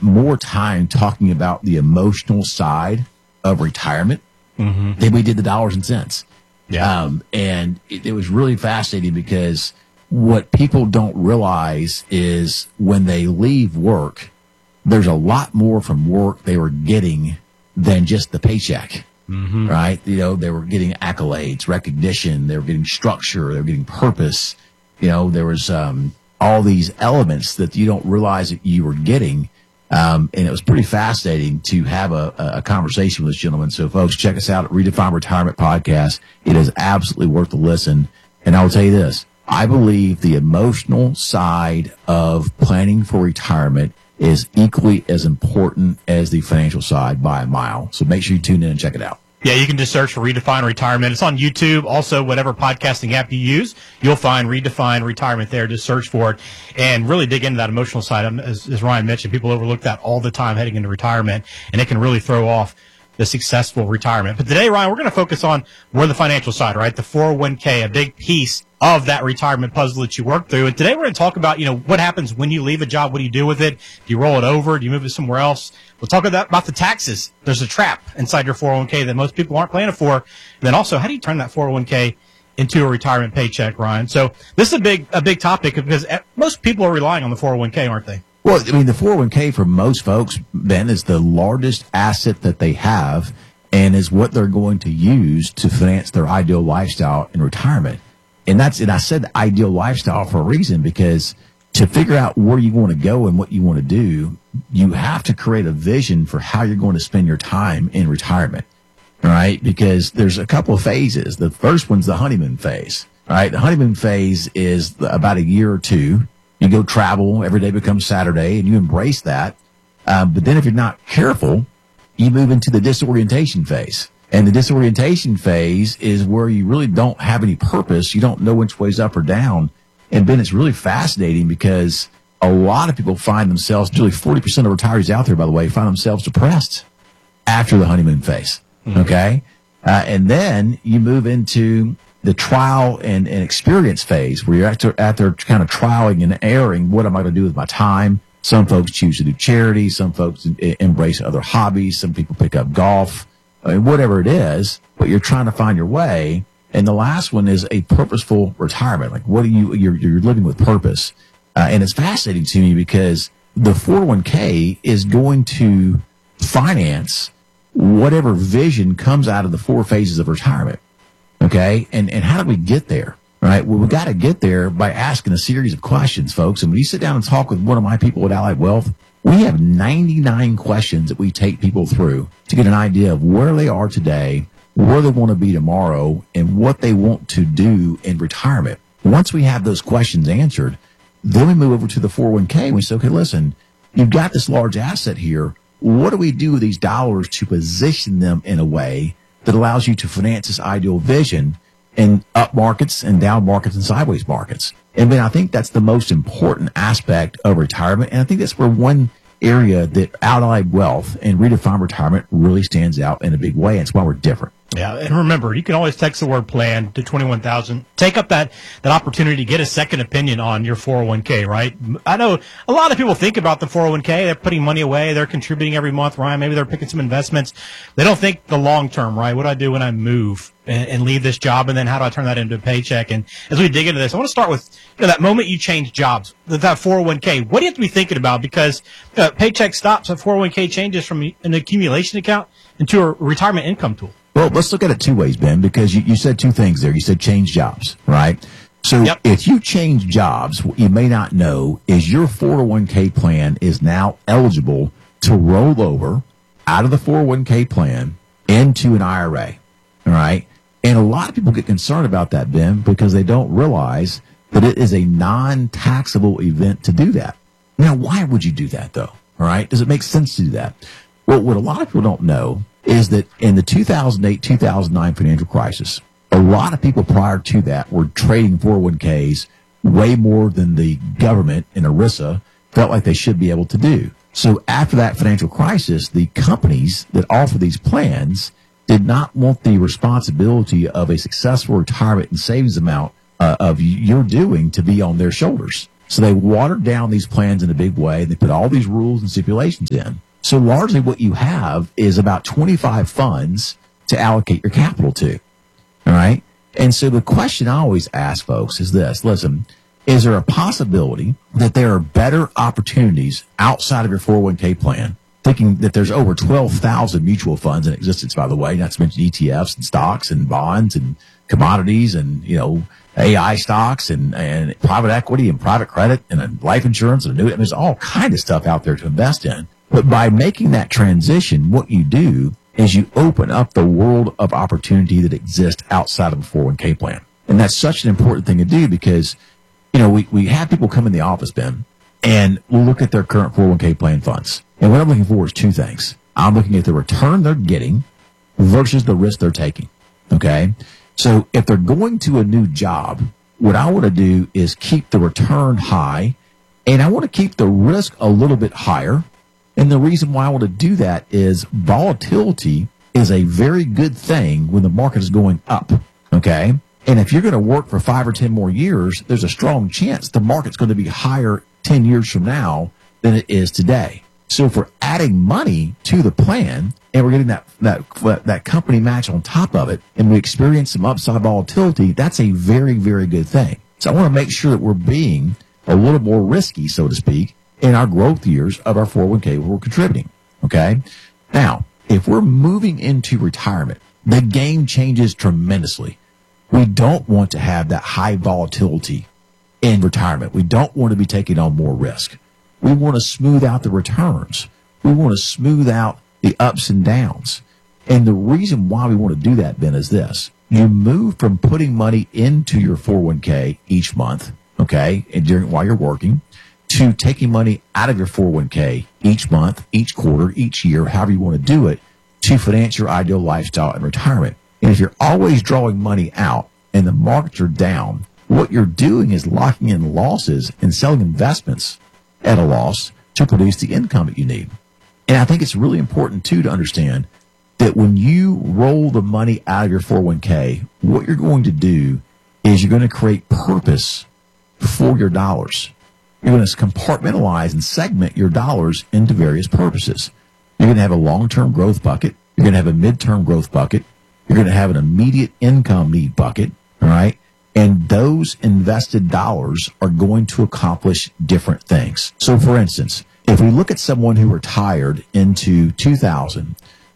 more time talking about the emotional side of retirement than we did the dollars and cents. Yeah. And it was really fascinating because what people don't realize is when they leave work, there's a lot more from work they were getting than just the paycheck, right? You know, they were getting accolades, recognition, they were getting structure, they were getting purpose. You know, there was all these elements that you don't realize that you were getting. And it was pretty fascinating to have a conversation with this gentleman. So folks, check us out at Redefine Retirement Podcast. It is absolutely worth a listen. And I will tell you this, I believe the emotional side of planning for retirement is equally as important as the financial side by a mile. So make sure you tune in and check it out. Yeah, you can just search for Redefine Retirement. It's on YouTube. Also, whatever podcasting app you use, you'll find Redefine Retirement there. Just search for it and really dig into that emotional side. As Ryan mentioned, people overlook that all the time heading into retirement, and it can really throw off the successful retirement. But today, Ryan, we're going to focus on more the financial side, right? The 401k, a big piece of that retirement puzzle that you work through. And today we're going to talk about, what happens when you leave a job. What do you do with it? Do you roll it over? Do you move it somewhere else? We'll talk about the taxes. There's a trap inside your 401k that most people aren't planning for. And then also, how do you turn that 401k into a retirement paycheck, Ryan? So this is a big topic because most people are relying on the 401k, aren't they? Well, I mean, the 401k for most folks, Ben, is the largest asset that they have and is what they're going to use to finance their ideal lifestyle in retirement. And I said ideal lifestyle for a reason, because to figure out where you want to go and what you want to do, you have to create a vision for how you're going to spend your time in retirement, right? Because there's a couple of phases. The first one's the honeymoon phase, right? The honeymoon phase is about a year or two. You go travel, every day becomes Saturday, and you embrace that. But then if you're not careful, you move into the disorientation phase. And the disorientation phase is where you really don't have any purpose. You don't know which way's up or down. And Ben, it's really fascinating because a lot of people find themselves, nearly 40% of retirees out there, by the way, find themselves depressed after the honeymoon phase. Okay. And then you move into the trial and experience phase where you're out there kind of trialing and erring. What am I going to do with my time? Some folks choose to do charity. Some folks embrace other hobbies. Some people pick up golf. I mean, whatever it is, but you're trying to find your way. And the last one is a purposeful retirement. Like, what you're living with purpose. And it's fascinating to me because the 401k is going to finance whatever vision comes out of the 4 phases of retirement. Okay. And how do we get there? Right. Well, we got to get there by asking a series of questions, folks. And when you sit down and talk with one of my people at Allied Wealth, we have 99 questions that we take people through to get an idea of where they are today, where they want to be tomorrow, and what they want to do in retirement. Once we have those questions answered, then we move over to the 401k and we say, okay, listen, you've got this large asset here. What do we do with these dollars to position them in a way that allows you to finance this ideal vision in up markets and down markets and sideways markets? And then I think that's the most important aspect of retirement. And I think that's where one area that Allied Wealth and Redefine Retirement really stands out in a big way. And it's why we're different. Yeah, and remember, you can always text the word plan to 21,000. Take up that opportunity to get a second opinion on your 401k, right? I know a lot of people think about the 401k. They're putting money away. They're contributing every month, Ryan. Maybe they're picking some investments. They don't think the long term, right? What do I do when I move and leave this job? And then how do I turn that into a paycheck? And as we dig into this, I want to start with that moment you change jobs, that 401k. What do you have to be thinking about? Because paycheck stops, a 401k changes from an accumulation account into a retirement income tool. Well, let's look at it 2 ways, Ben, because you said 2 things there. You said change jobs, right? So If you change jobs, what you may not know is your 401k plan is now eligible to roll over out of the 401k plan into an IRA, all right? And a lot of people get concerned about that, Ben, because they don't realize that it is a non-taxable event to do that. Now, why would you do that, though? All right? Does it make sense to do that? Well, what a lot of people don't know is that in the 2008-2009 financial crisis, a lot of people prior to that were trading 401ks way more than the government and ERISA felt like they should be able to do. So after that financial crisis, the companies that offer these plans did not want the responsibility of a successful retirement and savings amount of your doing to be on their shoulders. So they watered down these plans in a big way. They put all these rules and stipulations in. So largely what you have is about 25 funds to allocate your capital to. All right. And so the question I always ask folks is this: listen, is there a possibility that there are better opportunities outside of your 401k plan? Thinking that there's over 12,000 mutual funds in existence, by the way, not to mention ETFs and stocks and bonds and commodities and, AI stocks and private equity and private credit and life insurance and annuity. There's all kind of stuff out there to invest in. But by making that transition, what you do is you open up the world of opportunity that exists outside of a 401k plan. And that's such an important thing to do because, we have people come in the office, Ben, and we'll look at their current 401k plan funds. And what I'm looking for is two things. I'm looking at the return they're getting versus the risk they're taking. Okay? So if they're going to a new job, what I want to do is keep the return high, and I want to keep the risk a little bit higher. And the reason why I want to do that is volatility is a very good thing when the market is going up. Okay? And if you're going to work for 5 or 10 more years, there's a strong chance the market's going to be higher 10 years from now than it is today. So if we're adding money to the plan and we're getting that company match on top of it and we experience some upside volatility, that's a very, very good thing. So I want to make sure that we're being a little more risky, so to speak, in our growth years of our 401k where we're contributing. Okay. Now, if we're moving into retirement, the game changes tremendously. We don't want to have that high volatility in retirement. We don't want to be taking on more risk. We want to smooth out the returns. We want to smooth out the ups and downs. And the reason why we want to do that, Ben, is this. You move from putting money into your 401k each month, okay, and while you're working, to taking money out of your 401k each month, each quarter, each year, however you want to do it, to finance your ideal lifestyle and retirement. And if you're always drawing money out and the markets are down, what you're doing is locking in losses and selling investments at a loss to produce the income that you need. And I think it's really important, too, to understand that when you roll the money out of your 401k, what you're going to do is you're going to create purpose for your dollars. You're going to compartmentalize and segment your dollars into various purposes. You're going to have a long-term growth bucket. You're going to have a midterm growth bucket. You're going to have an immediate income need bucket, all right? And those invested dollars are going to accomplish different things. So, for instance, if we look at someone who retired into 2000,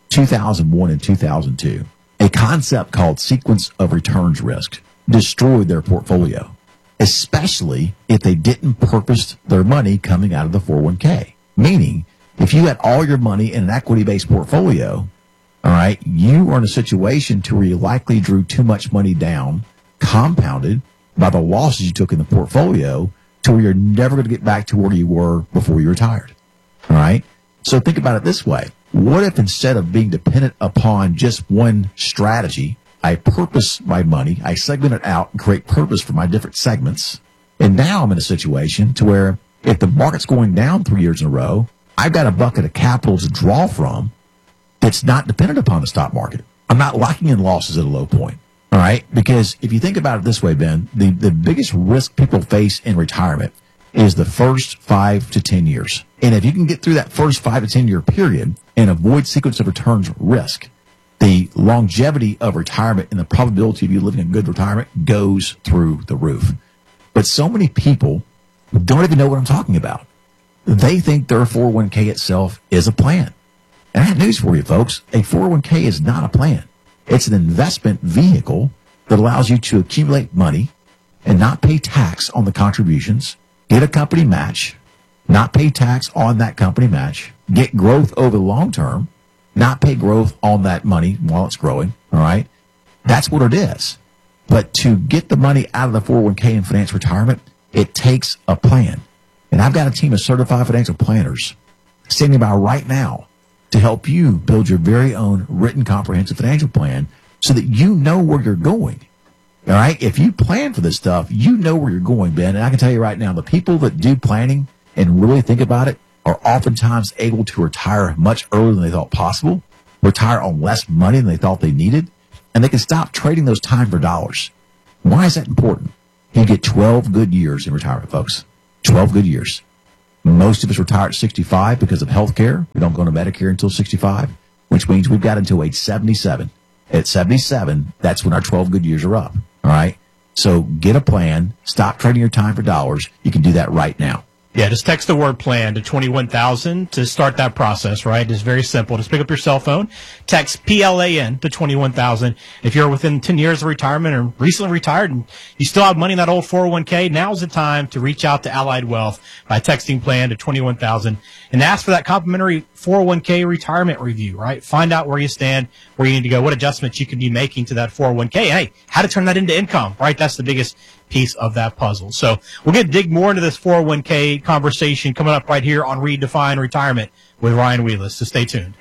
2001, and 2002, a concept called sequence of returns risk destroyed their portfolio, especially if they didn't purpose their money coming out of the 401k. Meaning, if you had all your money in an equity-based portfolio, all right, you are in a situation to where you likely drew too much money down, compounded by the losses you took in the portfolio, to where you're never going to get back to where you were before you retired. All right? So think about it this way. What if instead of being dependent upon just one strategy, I purpose my money, I segment it out and create purpose for my different segments, and now I'm in a situation to where if the market's going down 3 years in a row, I've got a bucket of capital to draw from that's not dependent upon the stock market. I'm not locking in losses at a low point. All right? Because if you think about it this way, Ben, the biggest risk people face in retirement is the first 5 to 10 years. And if you can get through that first 5 to 10 year period and avoid sequence of returns risk, the longevity of retirement and the probability of you living a good retirement goes through the roof. But so many people don't even know what I'm talking about. They think their 401k itself is a plan. And I have news for you, folks. A 401k is not a plan. It's an investment vehicle that allows you to accumulate money and not pay tax on the contributions, get a company match, not pay tax on that company match, get growth over the long term, not pay growth on that money while it's growing, all right? That's what it is. But to get the money out of the 401k and finance retirement, it takes a plan. And I've got a team of certified financial planners standing by right now to help you build your very own written comprehensive financial plan so that you know where you're going. All right? If you plan for this stuff, you know where you're going, Ben. And I can tell you right now, the people that do planning and really think about it are oftentimes able to retire much earlier than they thought possible, retire on less money than they thought they needed, and they can stop trading those time for dollars. Why is that important? You get 12 good years in retirement, folks. 12 good years. Most of us retire at 65 because of health care. We don't go to Medicare until 65, which means we've got until age 77. At 77, that's when our 12 good years are up. All right. So get a plan. Stop trading your time for dollars. You can do that right now. Yeah, just text the word plan to 21,000 to start that process, right? It's very simple. Just pick up your cell phone, text PLAN to 21,000. If you're within 10 years of retirement or recently retired and you still have money in that old 401k, now's the time to reach out to Allied Wealth by texting plan to 21,000 and ask for that complimentary 401k retirement review, right? Find out where you stand, where you need to go, what adjustments you can be making to that 401k. Hey, how to turn that into income, right? That's the biggest piece of that puzzle. So we're going to dig more into this 401k conversation coming up right here on Redefine Retirement with Ryan Wheeless. So stay tuned.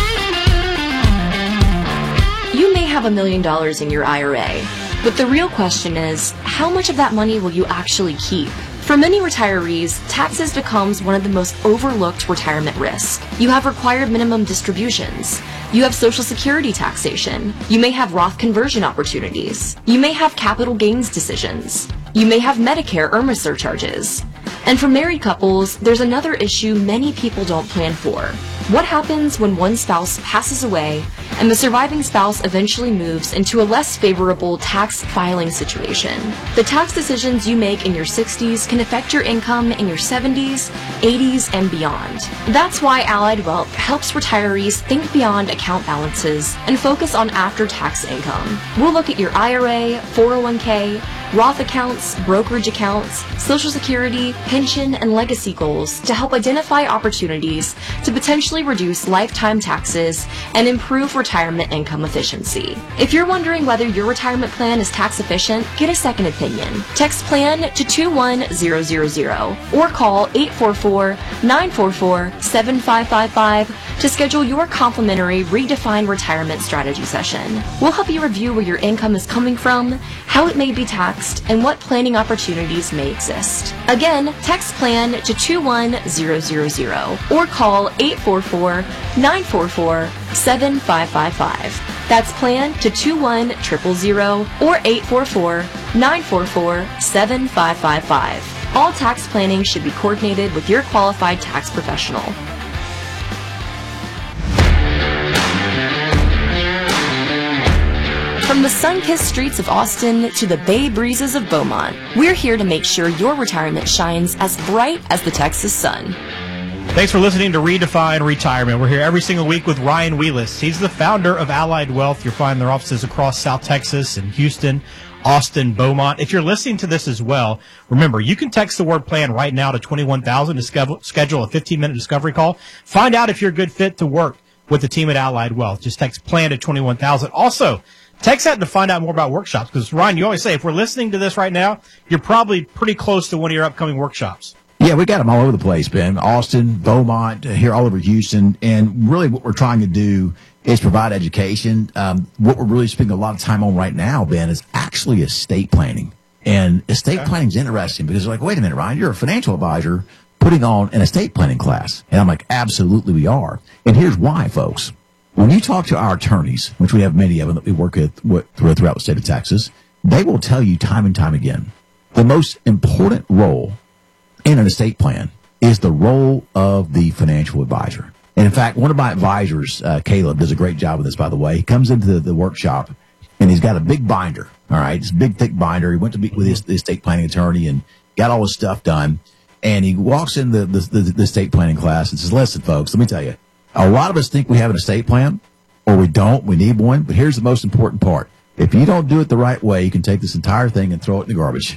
You may have $1 million in your IRA, but the real question is, how much of that money will you actually keep? For many retirees, taxes becomes one of the most overlooked retirement risks. You have required minimum distributions. You have Social Security taxation. You may have Roth conversion opportunities. You may have capital gains decisions. You may have Medicare IRMAA surcharges. And for married couples, there's another issue many people don't plan for. What happens when one spouse passes away and the surviving spouse eventually moves into a less favorable tax filing situation? The tax decisions you make in your 60s can affect your income in your 70s, 80s, and beyond. That's why Allied Wealth helps retirees think beyond account balances and focus on after-tax income. We'll look at your IRA, 401k, Roth accounts, brokerage accounts, Social Security, pension, and legacy goals to help identify opportunities to potentially reduce lifetime taxes and improve retirement income efficiency. If you're wondering whether your retirement plan is tax efficient, get a second opinion. Text PLAN to 21000 or call 844-944-7555 to schedule your complimentary Redefine Retirement Strategy session. We'll help you review where your income is coming from, how it may be taxed, and what planning opportunities may exist. Again, text PLAN to 21000 or call 844-944-7555. That's PLAN to 21000 or 844-944-7555. All tax planning should be coordinated with your qualified tax professional. From the sun-kissed streets of Austin to the bay breezes of Beaumont, we're here to make sure your retirement shines as bright as the Texas sun. Thanks for listening to Redefine Retirement. We're here every single week with Ryan Wheeless. He's the founder of Allied Wealth. You'll find their offices across South Texas and Houston, Austin, Beaumont. If you're listening to this as well, remember, you can text the word plan right now to 21,000 to schedule a 15-minute discovery call. Find out if you're a good fit to work with the team at Allied Wealth. Just text plan to 21,000. Also, text that to find out more about workshops, because, Ryan, you always say if we're listening to this right now, you're probably pretty close to one of your upcoming workshops. Yeah, we got them all over the place, Ben. Austin, Beaumont, here all over Houston. And really what we're trying to do is provide education. What we're really spending a lot of time on right now, Ben, is actually estate planning. And estate planning is interesting because they're like, wait a minute, Ryan, you're a financial advisor putting on an estate planning class. And I'm like, absolutely we are. And here's why, folks. When you talk to our attorneys, which we have many of them that we work with throughout the state of Texas, they will tell you time and time again, the most important role in an estate plan is the role of the financial advisor. And in fact, one of my advisors, Caleb, does a great job with this, by the way. He comes into the workshop and he's got a big binder. All right. It's a big, thick binder. He went to meet with the estate planning attorney and got all his stuff done. And he walks in the estate planning class and says, listen, folks, let me tell you, a lot of us think we have an estate plan or we don't. We need one. But here's the most important part. If you don't do it the right way, you can take this entire thing and throw it in the garbage.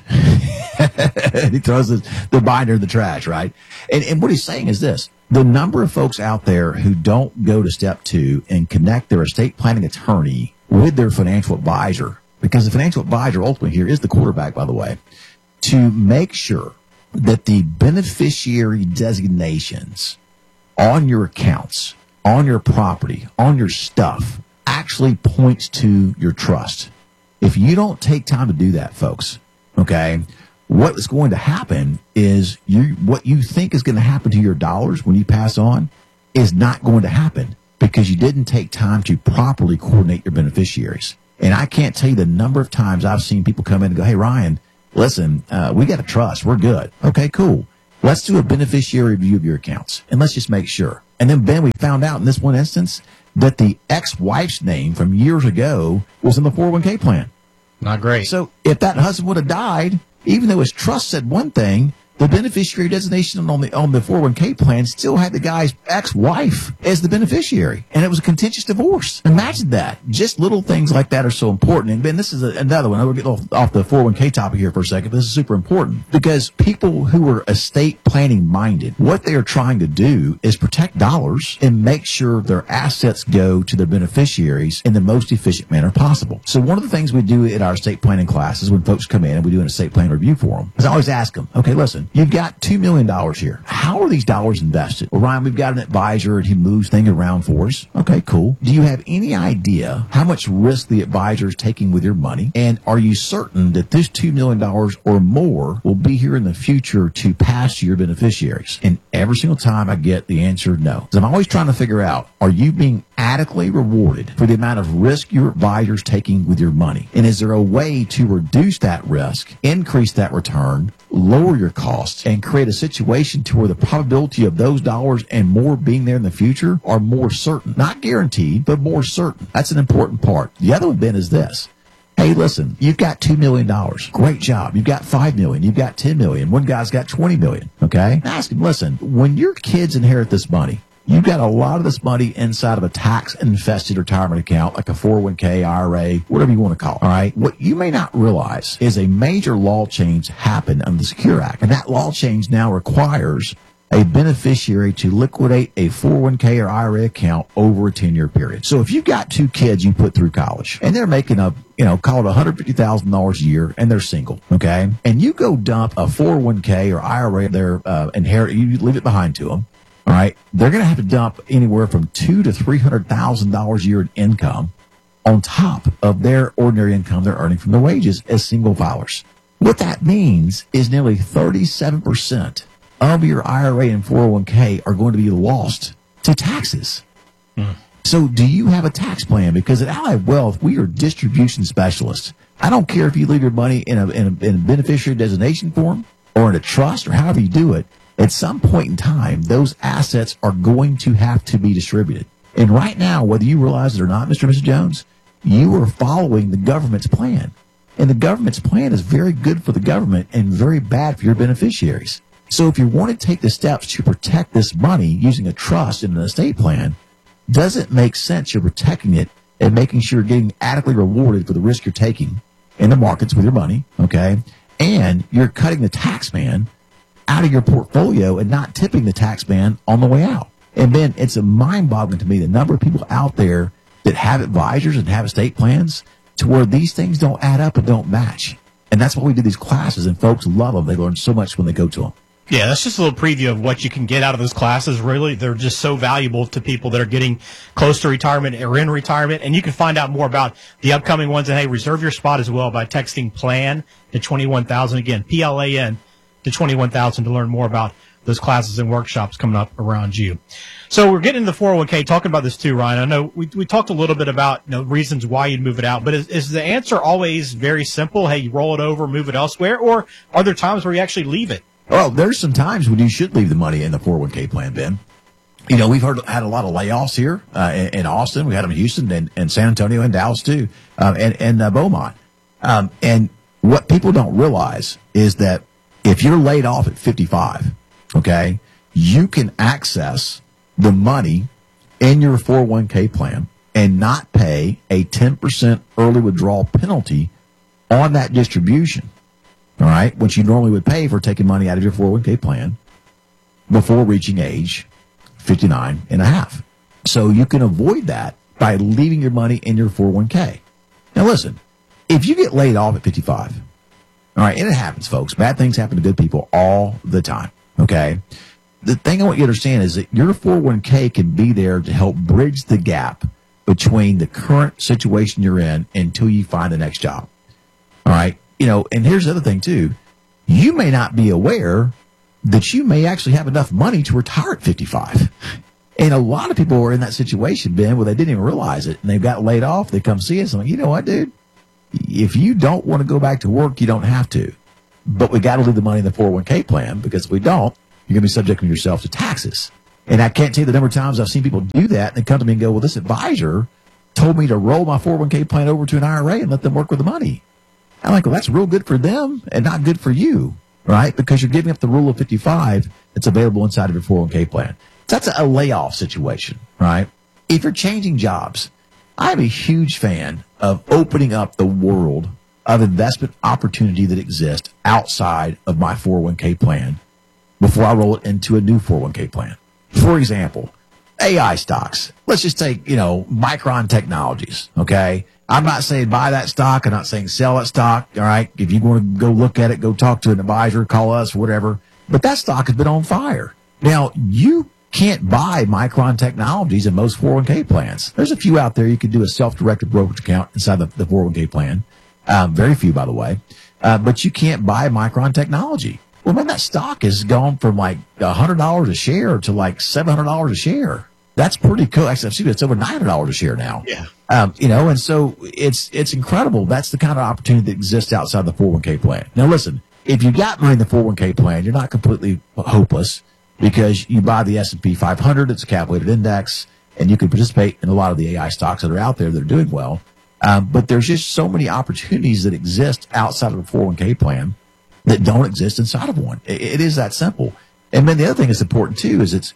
And he throws the binder in the trash, right? And what he's saying is this. The number of folks out there who don't go to step 2 and connect their estate planning attorney with their financial advisor, because the financial advisor ultimately here is the quarterback, by the way, to make sure that the beneficiary designations on your accounts, on your property, on your stuff, actually points to your trust. If you don't take time to do that, folks, okay, what is going to happen is what you think is going to happen to your dollars when you pass on is not going to happen because you didn't take time to properly coordinate your beneficiaries. And I can't tell you the number of times I've seen people come in and go, hey, Ryan, listen, we got a trust. We're good. Okay, cool. Let's do a beneficiary review of your accounts, and let's just make sure. And then, Ben, we found out in this one instance that the ex-wife's name from years ago was in the 401k plan. Not great. So if that husband would have died, even though his trust said one thing, the beneficiary designation on the 401k plan still had the guy's ex-wife as the beneficiary, and it was a contentious divorce. Imagine that. Just little things like that are so important. And Ben, this is another one. We're getting off the 401k topic here for a second, but this is super important because people who are estate planning minded, what they are trying to do is protect dollars and make sure their assets go to their beneficiaries in the most efficient manner possible. So one of the things we do in our estate planning classes when folks come in and we do an estate plan review for them is I always ask them, okay, listen, you've got $2 million here. How are these dollars invested? Well, Ryan, we've got an advisor and he moves things around for us. Okay, cool. Do you have any idea how much risk the advisor is taking with your money? And are you certain that this $2 million or more will be here in the future to pass to your beneficiaries? And every single time I get the answer no. So I'm always trying to figure out, are you being adequately rewarded for the amount of risk your advisor is taking with your money? And is there a way to reduce that risk, increase that return, lower your costs, and create a situation to where the probability of those dollars and more being there in the future are more certain? Not guaranteed, but more certain. That's an important part. The other one, Ben, is this. Hey, listen, you've got $2 million. Great job. You've got $5 million. You've got $10 million. One guy's got $20 million. Okay? Ask him, listen, when your kids inherit this money, you've got a lot of this money inside of a tax-infested retirement account, like a 401k, IRA, whatever you want to call it. All right? What you may not realize is a major law change happened under the Secure Act. And that law change now requires a beneficiary to liquidate a 401k or IRA account over a 10-year period. So if you've got two kids you put through college and they're making call it $150,000 a year and they're single, okay? And you go dump a 401k or IRA, their inherit, you leave it behind to them. All right, they're going to have to dump anywhere from $200,000 to $300,000 a year in income on top of their ordinary income they're earning from their wages as single filers. What that means is nearly 37% of your IRA and 401k are going to be lost to taxes. So do you have a tax plan? Because at Ally Wealth, we are distribution specialists. I don't care if you leave your money in a beneficiary designation form or in a trust or however you do it. At some point in time, those assets are going to have to be distributed. And right now, whether you realize it or not, Mr. and Mrs. Jones, you are following the government's plan. And the government's plan is very good for the government and very bad for your beneficiaries. So if you want to take the steps to protect this money using a trust and an estate plan, does it make sense you're protecting it and making sure you're getting adequately rewarded for the risk you're taking in the markets with your money, okay? And you're cutting the tax man out of your portfolio and not tipping the tax man on the way out. And then it's a mind-boggling to me the number of people out there that have advisors and have estate plans to where these things don't add up and don't match. And that's why we do these classes, and folks love them. They learn so much when they go to them. Yeah, that's just a little preview of what you can get out of those classes. Really, they're just so valuable to people that are getting close to retirement or in retirement. And you can find out more about the upcoming ones. And, hey, reserve your spot as well by texting PLAN to 21,000. Again, PLAN to 21,000 to learn more about those classes and workshops coming up around you. So we're getting into the 401k, talking about this too, Ryan. I know we talked a little bit about reasons why you'd move it out, but is the answer always very simple? Hey, you roll it over, move it elsewhere, or are there times where you actually leave it? Well, there's some times when you should leave the money in the 401k plan, Ben. We've had a lot of layoffs here in Austin. We had them in Houston and San Antonio and Dallas too, and Beaumont. And what people don't realize is that if you're laid off at 55, okay, you can access the money in your 401k plan and not pay a 10% early withdrawal penalty on that distribution. All right, which you normally would pay for taking money out of your 401k plan before reaching age 59 and a half. So you can avoid that by leaving your money in your 401k. Now listen, if you get laid off at 55, all right, and it happens, folks. Bad things happen to good people all the time, okay? The thing I want you to understand is that your 401k can be there to help bridge the gap between the current situation you're in until you find the next job, all right? And here's the other thing, too. You may not be aware that you may actually have enough money to retire at 55. And a lot of people are in that situation, Ben, where they didn't even realize it. And they've got laid off. They come see us. I'm like, you know what, dude? If you don't want to go back to work, you don't have to. But we got to leave the money in the 401k plan, because if we don't, you're going to be subjecting yourself to taxes. And I can't tell you the number of times I've seen people do that and they come to me and go, well, this advisor told me to roll my 401k plan over to an IRA and let them work with the money. I'm like, well, that's real good for them and not good for you, right? Because you're giving up the rule of 55 that's available inside of your 401k plan. So that's a layoff situation, right? If you're changing jobs, I'm a huge fan of opening up the world of investment opportunity that exists outside of my 401k plan before I roll it into a new 401k plan. For example, AI stocks. Let's just take, Micron Technologies, okay? I'm not saying buy that stock. I'm not saying sell that stock, all right? If you want to go look at it, go talk to an advisor, call us, whatever. But that stock has been on fire. Now, you can't buy Micron Technologies in most 401k plans. There's a few out there. You can do a self-directed brokerage account inside the 401k plan. Very few, by the way. But you can't buy Micron Technology. Well, man, that stock has gone from like $100 a share to like $700 a share. That's pretty cool. Actually, it's over $900 a share now. Yeah. And so it's incredible. That's the kind of opportunity that exists outside the 401k plan. Now, listen, if you got money in the 401k plan, you're not completely hopeless because you buy the S&P 500. It's a cap-weighted index, and you can participate in a lot of the AI stocks that are out there that are doing well. But there's just so many opportunities that exist outside of a 401k plan that don't exist inside of one. It is that simple. And then the other thing that's important too is it's,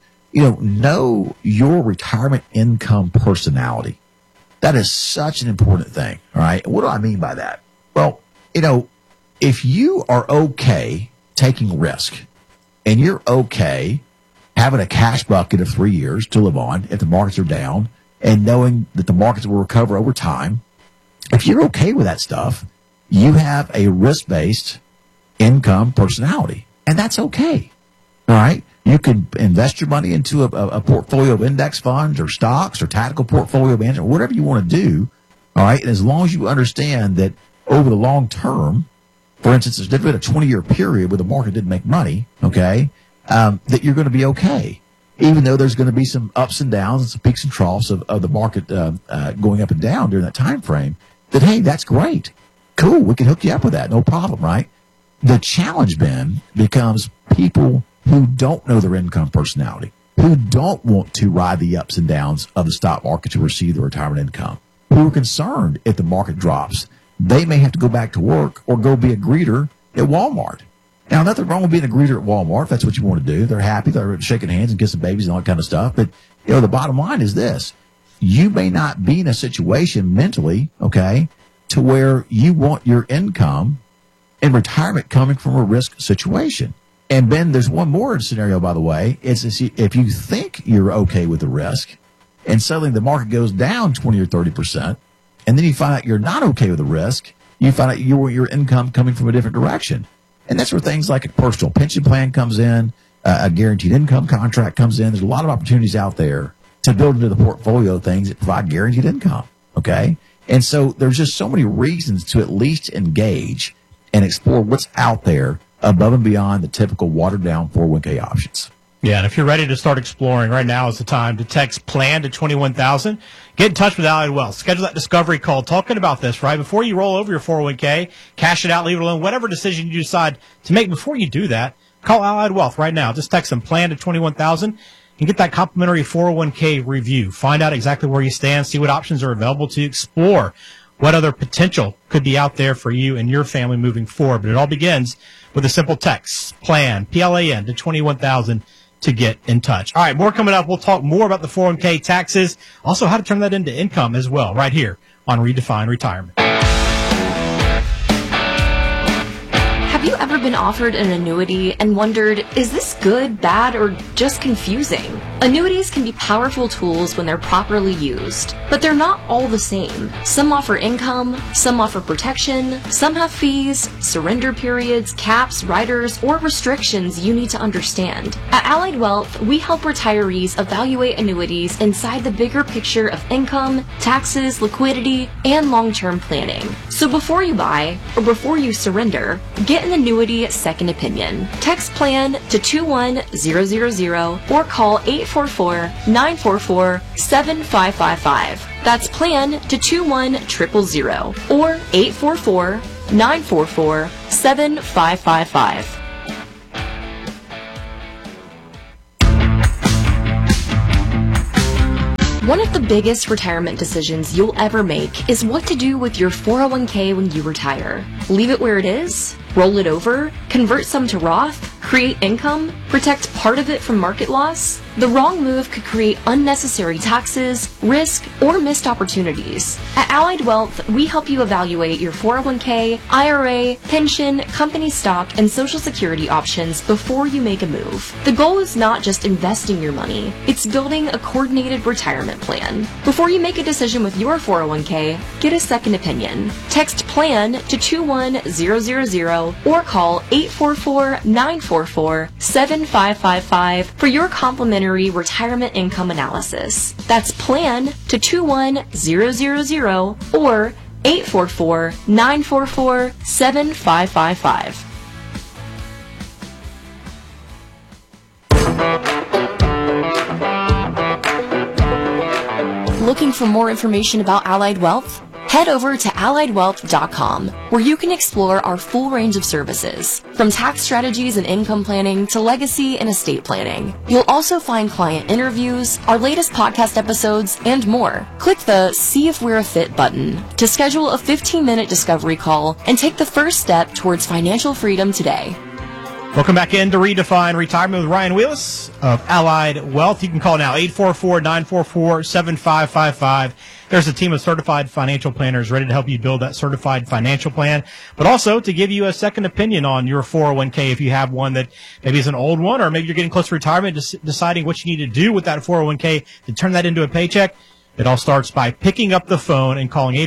know your retirement income personality. That is such an important thing. All right. What do I mean by that? Well, if you are okay taking risk and you're okay having a cash bucket of 3 years to live on if the markets are down and knowing that the markets will recover over time, if you're okay with that stuff, you have a risk-based income personality, and that's okay. All right. You can invest your money into a portfolio of index funds or stocks or tactical portfolio management, whatever you want to do. All right. And as long as you understand that over the long term, for instance, there's been a 20-year period where the market didn't make money. Okay. That you're going to be okay, even though there's going to be some ups and downs and some peaks and troughs of the market going up and down during that time frame. That, hey, that's great. Cool. We can hook you up with that. No problem. Right. The challenge, Ben, becomes people who don't know their income personality, who don't want to ride the ups and downs of the stock market to receive their retirement income, who are concerned if the market drops, they may have to go back to work or go be a greeter at Walmart. Now, nothing wrong with being a greeter at Walmart if that's what you want to do. They're happy. They're shaking hands and kissing babies and all that kind of stuff. But, the bottom line is this. You may not be in a situation mentally, okay, to where you want your income in retirement coming from a risk situation. And Ben, there's one more scenario, by the way. It's if you think you're okay with the risk and suddenly the market goes down 20 or 30%, and then you find out you're not okay with the risk, you find out your income coming from a different direction. And that's where things like a personal pension plan comes in, a guaranteed income contract comes in. There's a lot of opportunities out there to build into the portfolio of things that provide guaranteed income. Okay. And so there's just so many reasons to at least engage and explore what's out there above and beyond the typical watered-down 401k options. Yeah, and if you're ready to start exploring, right now is the time to text PLAN to 21,000. Get in touch with Allied Wealth. Schedule that discovery call talking about this, right? Before you roll over your 401k, cash it out, leave it alone, whatever decision you decide to make before you do that, call Allied Wealth right now. Just text them PLAN to 21,000 and get that complimentary 401k review. Find out exactly where you stand, see what options are available to you, explore what other potential could be out there for you and your family moving forward. But it all begins with a simple text, PLAN, P-L-A-N, to 21,000 to get in touch. All right, more coming up. We'll talk more about the 401k taxes, also how to turn that into income as well, right here on Redefine Retirement. Have you ever been offered an annuity and wondered, is this good, bad, or just confusing? Annuities can be powerful tools when they're properly used, but they're not all the same. Some offer income, some offer protection, some have fees, surrender periods, caps, riders, or restrictions you need to understand. At Allied Wealth, we help retirees evaluate annuities inside the bigger picture of income, taxes, liquidity, and long-term planning. So before you buy, or before you surrender, get an annuity second opinion. Text PLAN to 21000 or call 844-944-7555. That's PLAN to 21000 or 844-944-7555. One of the biggest retirement decisions you'll ever make is what to do with your 401k when you retire. Leave it where it is? Roll it over? Convert some to Roth? Create income? Protect part of it from market loss? The wrong move could create unnecessary taxes, risk, or missed opportunities. At Allied Wealth, we help you evaluate your 401k, IRA, pension, company stock, and Social Security options before you make a move. The goal is not just investing your money, it's building a coordinated retirement plan. Before you make a decision with your 401k, get a second opinion. Text PLAN to 21000 or call 844-944-7555 for your complimentary retirement income analysis. That's PLAN to 21000 or 844-944-7555. Looking for more information about Allied Wealth? Head over to alliedwealth.com, where you can explore our full range of services, from tax strategies and income planning to legacy and estate planning. You'll also find client interviews, our latest podcast episodes, and more. Click the See If We're a Fit button to schedule a 15-minute discovery call and take the first step towards financial freedom today. Welcome back in to Redefine Retirement with Ryan Wheelis of Allied Wealth. You can call now 844-944-7555. There's a team of certified financial planners ready to help you build that certified financial plan, but also to give you a second opinion on your 401k if you have one that maybe is an old one, or maybe you're getting close to retirement, deciding what you need to do with that 401k to turn that into a paycheck. It all starts by picking up the phone and calling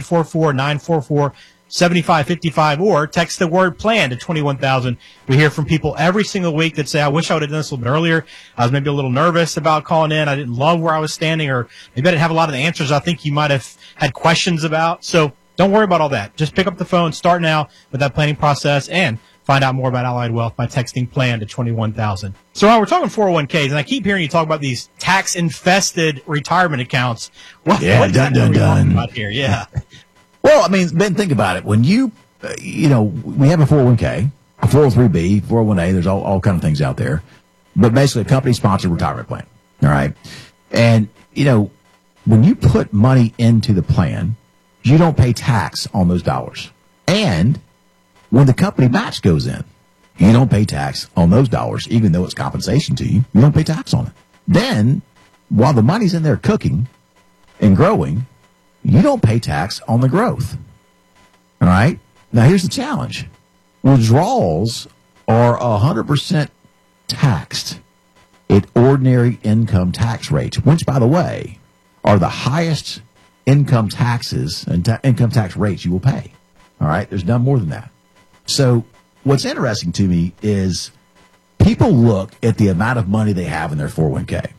844-944-7555 or text the word PLAN to 21,000. We hear from people every single week that say, I wish I would have done this a little bit earlier. I was maybe a little nervous about calling in. I didn't love where I was standing, or maybe I didn't have a lot of the answers I think you might have had questions about. So don't worry about all that. Just pick up the phone, start now with that planning process, and find out more about Allied Wealth by texting PLAN to 21,000. So Ron, we're talking 401ks, and I keep hearing you talk about these tax-infested retirement accounts. What dun, are we dun. talking about here? Yeah. Well, I mean, Ben, think about it. When you, we have a 401k, a 403b, 401a, there's all kind of things out there. But basically, a company-sponsored retirement plan. All right? And, when you put money into the plan, you don't pay tax on those dollars. And when the company match goes in, you don't pay tax on those dollars, even though it's compensation to you. You don't pay tax on it. Then, while the money's in there cooking and growing, you don't pay tax on the growth. All right? Now, here's the challenge. Withdrawals are 100% taxed at ordinary income tax rates, which, by the way, are the highest income taxes and income tax rates you will pay. All right? There's none more than that. So what's interesting to me is people look at the amount of money they have in their 401k.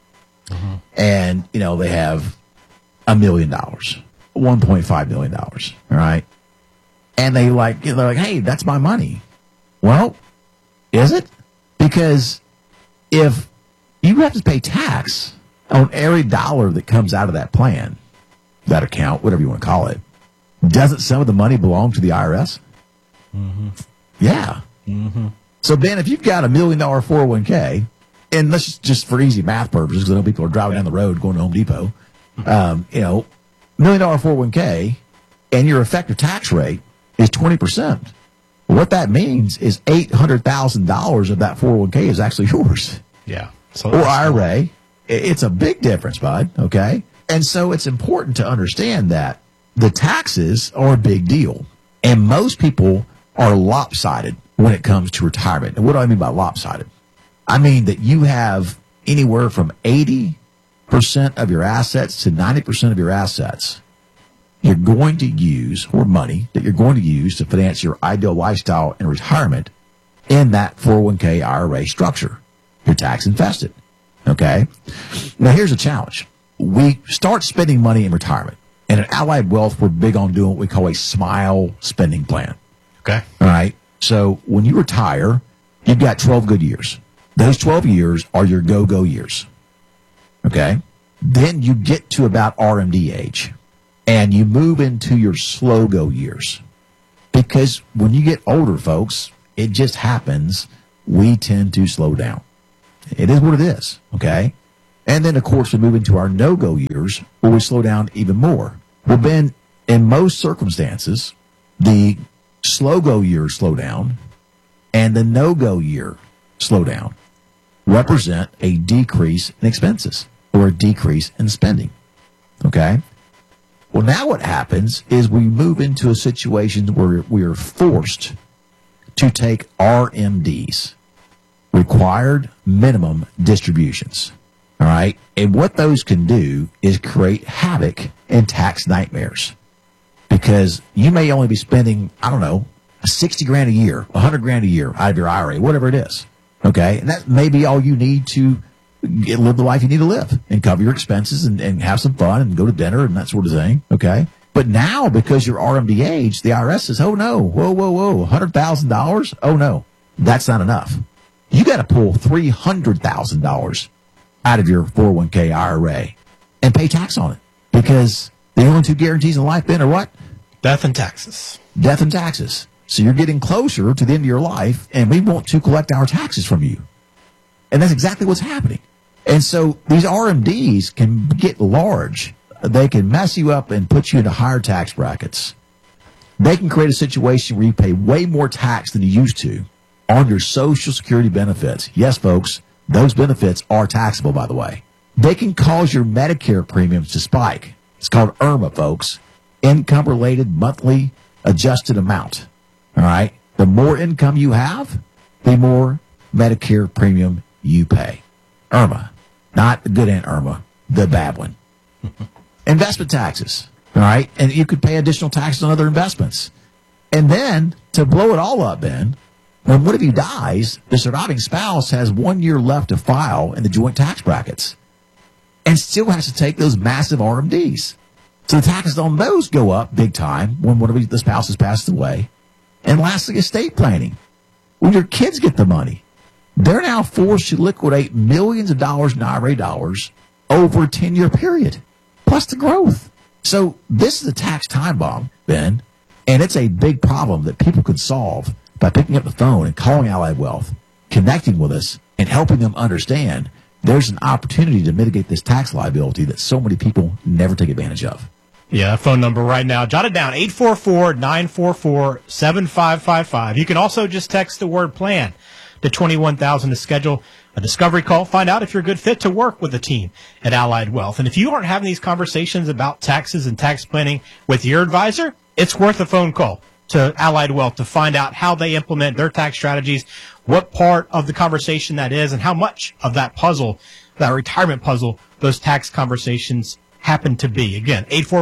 And, they have $1 million, $1.5 million. All right. And they're like, hey, that's my money. Well, is it? Because if you have to pay tax on every dollar that comes out of that plan, that account, whatever you want to call it, doesn't some of the money belong to the IRS? Mm-hmm. Yeah. Mm-hmm. So, Ben, if you've got $1 million 401k, and let's just for easy math purposes, because I know people are driving down the road going to Home Depot, $1 million 401k, and your effective tax rate is 20%. What that means is $800,000 of that 401k is actually yours. Yeah. So or IRA. It's a big difference, bud. Okay. And so it's important to understand that the taxes are a big deal. And most people are lopsided when it comes to retirement. And what do I mean by lopsided? I mean that you have anywhere from 80% of your assets to 90% of your assets you're going to use, or money that you're going to use to finance your ideal lifestyle and retirement in that 401k IRA structure. You're tax infested. Okay? Now here's a challenge. We start spending money in retirement. And at Allied Wealth, we're big on doing what we call a SMILE spending plan. Okay. All right? So when you retire, you've got 12 good years. Those 12 years are your go-go years. Okay? Then you get to about RMD age, and you move into your slow-go years. Because when you get older, folks, it just happens, we tend to slow down. It is what it is, okay? And then, of course, we move into our no-go years where we slow down even more. Well, Ben, in most circumstances, the slow-go years slow down and the no-go year slow down represent a decrease in expenses or a decrease in spending. Okay? Well, now what happens is we move into a situation where we are forced to take RMDs, required minimum distributions. All right. And what those can do is create havoc and tax nightmares, because you may only be spending, I don't know, 60 grand a year, 100 grand a year out of your IRA, whatever it is. Okay. And that may be all you need to live the life you need to live and cover your expenses and have some fun and go to dinner and that sort of thing. Okay. But now, because you're RMD age, the IRS says, oh no, whoa, $100,000. Oh no, that's not enough. You got to pull $300,000 out of your 401k IRA and pay tax on it, because the only two guarantees in life, Ben, are what? Death and taxes. Death and taxes. So you're getting closer to the end of your life, and we want to collect our taxes from you. And that's exactly what's happening. And so these RMDs can get large. They can mess you up and put you into higher tax brackets. They can create a situation where you pay way more tax than you used to on your Social Security benefits. Yes, folks, those benefits are taxable, by the way. They can cause your Medicare premiums to spike. It's called IRMA, folks. Income-related monthly adjusted amount. All right? The more income you have, the more Medicare premium you pay. IRMA. Not the good Aunt Irma, the bad one. Investment taxes. All right? And you could pay additional taxes on other investments. And then, to blow it all up, Ben, when one of you dies, the surviving spouse has 1 year left to file in the joint tax brackets and still has to take those massive RMDs. So the taxes on those go up big time when one of the spouses passes away. And lastly, estate planning. When your kids get the money, they're now forced to liquidate millions of dollars in IRA dollars over a 10-year period, plus the growth. So this is a tax time bomb, Ben, and it's a big problem that people could solve by picking up the phone and calling Allied Wealth, connecting with us, and helping them understand there's an opportunity to mitigate this tax liability that so many people never take advantage of. Yeah, phone number right now. Jot it down, 844-944-7555. You can also just text the word plan to 21,000 to schedule a discovery call. Find out if you're a good fit to work with the team at Allied Wealth. And if you aren't having these conversations about taxes and tax planning with your advisor, it's worth a phone call to Allied Wealth to find out how they implement their tax strategies, what part of the conversation that is, and how much of that puzzle, that retirement puzzle, those tax conversations happen to be. Again,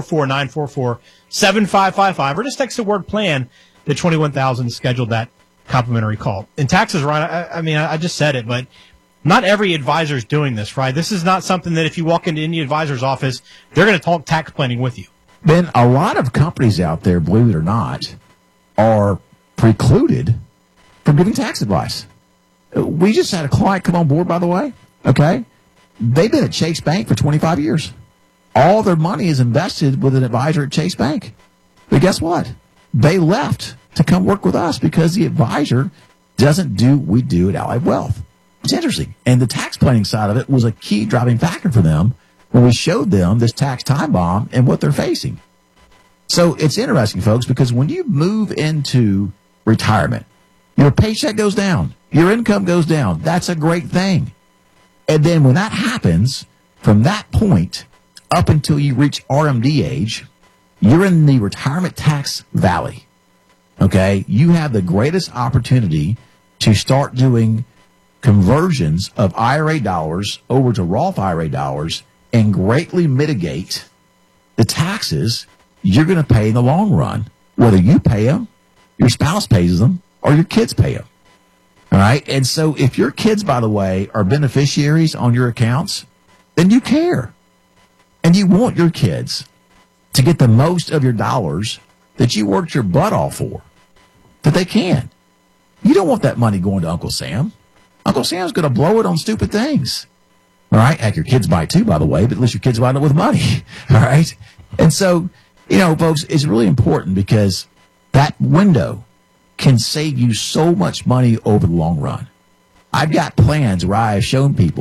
844-944-7555, or just text the word plan to 21,000 to schedule that complimentary call. In taxes, Ryan, I just said it, but not every advisor is doing this, right? This is not something that if you walk into any advisor's office, they're going to talk tax planning with you. Ben, a lot of companies out there, believe it or not, are precluded from giving tax advice. We just had a client come on board, by the way, okay? They've been at Chase Bank for 25 years. All their money is invested with an advisor at Chase Bank. But guess what? They left to come work with us because the advisor doesn't do what we do at Allied Wealth. It's interesting. And the tax planning side of it was a key driving factor for them when we showed them this tax time bomb and what they're facing. So it's interesting, folks, because when you move into retirement, your paycheck goes down, your income goes down. That's a great thing. And then when that happens, from that point up until you reach RMD age, you're in the retirement tax valley. Okay? You have the greatest opportunity to start doing conversions of IRA dollars over to Roth IRA dollars and greatly mitigate the taxes you're going to pay in the long run, whether you pay them, your spouse pays them, or your kids pay them. All right? And so if your kids, by the way, are beneficiaries on your accounts, then you care. And you want your kids to get the most of your dollars that you worked your butt off for, that they can. You don't want that money going to Uncle Sam. Uncle Sam's going to blow it on stupid things. All right? Heck, your kids might too, by the way, but at least your kids wind up with money. All right? And so, you know, folks, it's really important because that window can save you so much money over the long run. I've got plans where I have shown people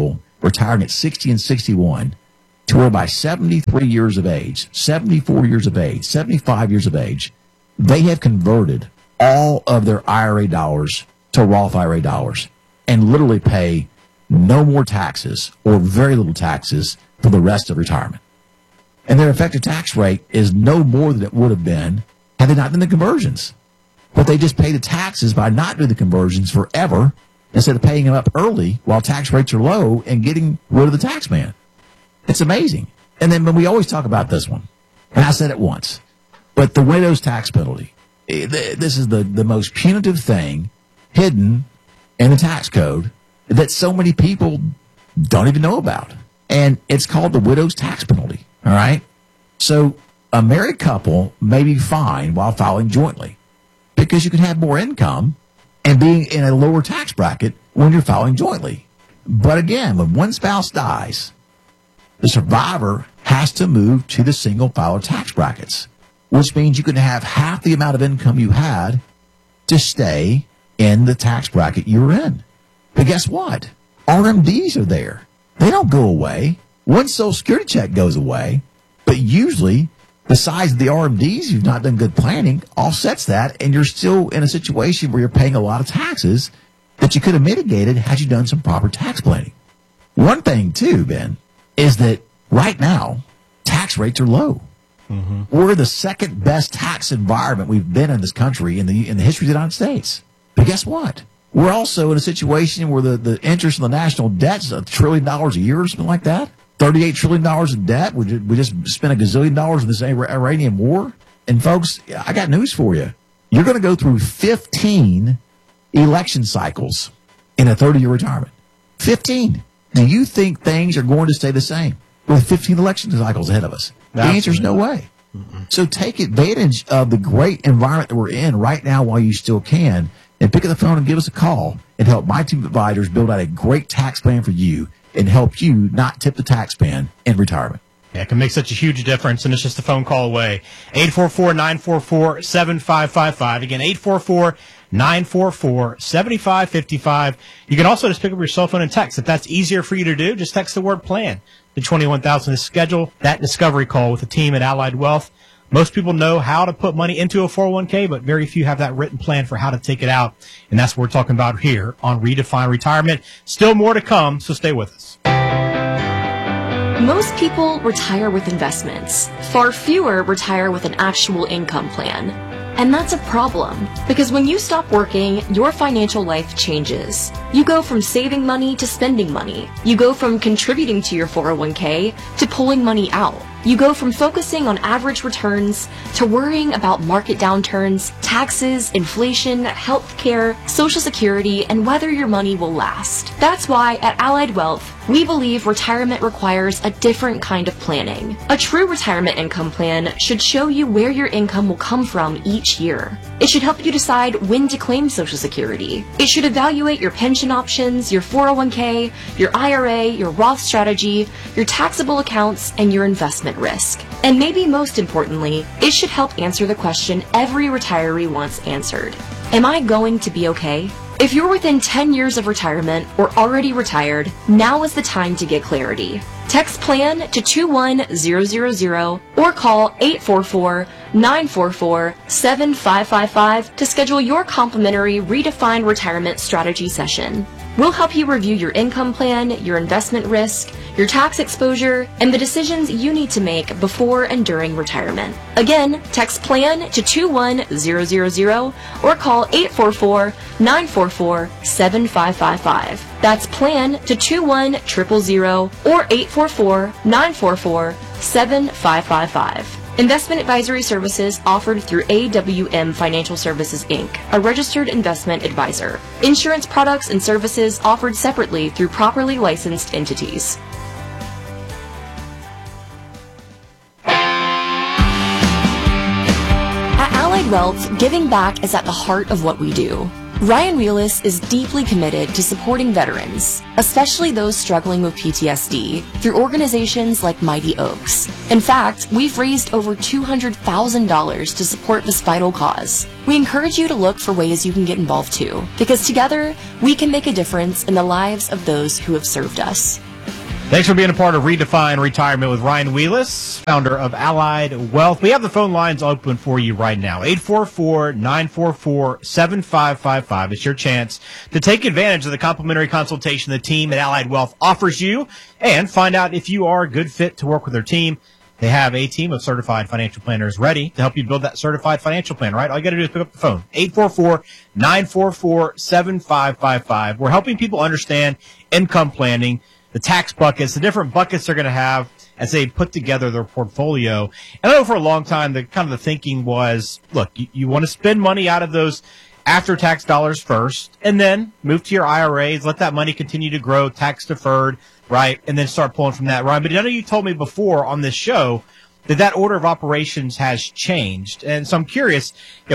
retiring at 60 and 61, to where by 73 years of age, 74 years of age, 75 years of age, they have converted all of their IRA dollars to Roth IRA dollars and literally pay no more taxes or very little taxes for the rest of retirement. And their effective tax rate is no more than it would have been had they not done the conversions. But they just pay the taxes by not doing the conversions forever instead of paying them up early while tax rates are low and getting rid of the tax man. It's amazing. And then when we always talk about this one, and I said it once, but the widow's tax penalty, this is the most punitive thing hidden in the tax code that so many people don't even know about. And it's called the widow's tax penalty. All right. So a married couple may be fine while filing jointly because you can have more income and being in a lower tax bracket when you're filing jointly. But again, when one spouse dies, the survivor has to move to the single filer tax brackets, which means you can have half the amount of income you had to stay in the tax bracket you were in. But guess what? RMDs are there. They don't go away. One Social Security check goes away, but usually the size of the RMDs, you've not done good planning, offsets that, and you're still in a situation where you're paying a lot of taxes that you could have mitigated had you done some proper tax planning. One thing, too, Ben, is that right now, tax rates are low. Mm-hmm. We're the second best tax environment we've been in this country in the history of the United States. But guess what? We're also in a situation where the interest on the national debt is $1 trillion a year or something like that. $38 trillion in debt. We just spent $1 gazillion in this Iranian war. And folks, I got news for you. You're going to go through 15 election cycles in a 30-year retirement. 15. Do you think things are going to stay the same with 15 election cycles ahead of us? The answer is no way. Mm-hmm. So take advantage of the great environment that we're in right now while you still can, and pick up the phone and give us a call and help my team of advisors build out a great tax plan for you and help you not tip the tax man in retirement. Yeah, it can make such a huge difference, and it's just a phone call away. 844-944-7555. Again, 844-944-7555. You can also just pick up your cell phone and text. If that's easier for you to do, just text the word plan to 21,000 to schedule that discovery call with the team at Allied Wealth. Most people know how to put money into a 401k, but very few have that written plan for how to take it out. And that's what we're talking about here on Redefine Retirement. Still more to come, so stay with us. Most people retire with investments. Far fewer retire with an actual income plan. And that's a problem, because when you stop working, your financial life changes. You go from saving money to spending money. You go from contributing to your 401k to pulling money out. You go from focusing on average returns to worrying about market downturns, taxes, inflation, healthcare, Social Security, and whether your money will last. That's why at Allied Wealth, we believe retirement requires a different kind of planning. A true retirement income plan should show you where your income will come from each year. It should help you decide when to claim Social Security. It should evaluate your pension options, your 401k, your IRA, your Roth strategy, your taxable accounts, and your investment risk. And maybe most importantly, it should help answer the question every retiree wants answered. Am I going to be okay? If you're within 10 years of retirement or already retired, now is the time to get clarity. Text PLAN to 21000 or call 844-944-7555 to schedule your complimentary Redefine Retirement Strategy session. We'll help you review your income plan, your investment risk, your tax exposure, and the decisions you need to make before and during retirement. Again, text PLAN to 21000 or call 844-944-7555. That's PLAN to 21000 or 844-944-7555. Investment advisory services offered through AWM Financial Services, Inc., a registered investment advisor. Insurance products and services offered separately through properly licensed entities. At Allied Wealth, giving back is at the heart of what we do. Ryan Reelis is deeply committed to supporting veterans, especially those struggling with PTSD, through organizations like Mighty Oaks. In fact, we've raised over $200,000 to support this vital cause. We encourage you to look for ways you can get involved too, because together, we can make a difference in the lives of those who have served us. Thanks for being a part of Redefine Retirement with Ryan Wheelis, founder of Allied Wealth. We have the phone lines open for you right now. 844-944-7555. It's your chance to take advantage of the complimentary consultation the team at Allied Wealth offers you and find out if you are a good fit to work with their team. They have a team of certified financial planners ready to help you build that certified financial plan, right? All you got to do is pick up the phone. 844-944-7555. We're helping people understand income planning, the tax buckets, the different buckets they're going to have as they put together their portfolio. And I know for a long time, the thinking was, look, you want to spend money out of those after-tax dollars first, and then move to your IRAs, let that money continue to grow, tax-deferred, right, and then start pulling from that, Ryan. But I know you told me before on this show that order of operations has changed. And so I'm curious,